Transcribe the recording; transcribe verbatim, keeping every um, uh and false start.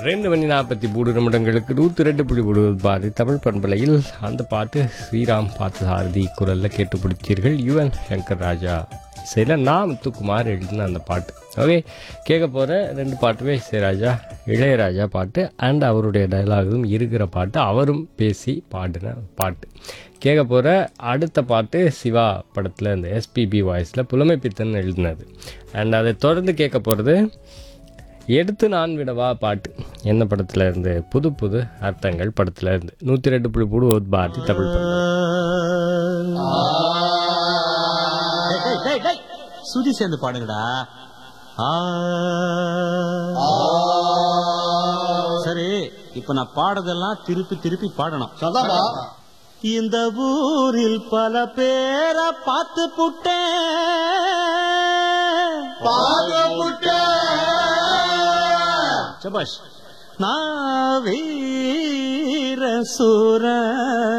ரெண்டு மணி நாற்பத்தி மூணு நிமிடங்களுக்கு நூற்றி ரெண்டு புள்ளி மூணு பாரதி தமிழ் பண்பலையில் அந்த பாட்டு ஸ்ரீராம் பார்த்தசாரதி குரலில் கேட்டு பிடிச்சீர்கள். யுவன் சங்கர் ராஜா இசையில் நான் முத்துக்குமார் எழுதின அந்த பாட்டு. ஓகே, கேட்க போகிற ரெண்டு பாட்டுமே இசைராஜா இளையராஜா பாட்டு அண்ட் அவருடைய டைலாகும் இருக்கிற பாட்டு, அவரும் பேசி பாடின பாட்டு. கேட்க போகிற அடுத்த பாட்டு சிவா படத்தில் இந்த எஸ்பிபி வாய்ஸில் புலமை பித்தன் எழுதினது. அண்ட் அதை தொடர்ந்து கேட்க போகிறது எடுத்து நான் விடவா பாட்டு. என்ன படத்தில் இருந்து? புது புது அர்த்தங்கள் படத்தில் இருந்து. நூற்றி ரெண்டு புள்ளி மூணு பாரதி தமிழ் சுதி சேர்ந்து பாடுங்கடா. சரி, இப்ப நான் பாடுறதெல்லாம் திருப்பி திருப்பி பாடணும். இந்த ஊரில் பல பேரை பார்த்து புட்டேன் சபாஷ். நான் வீர சூர